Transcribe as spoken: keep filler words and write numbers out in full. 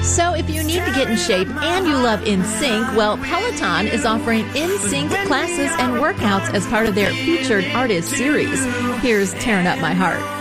So if you need to get in shape and you love NSYNC, well, Peloton is offering NSYNC classes and workouts as part of their Featured Artist series. Here's Tearing Up My Heart.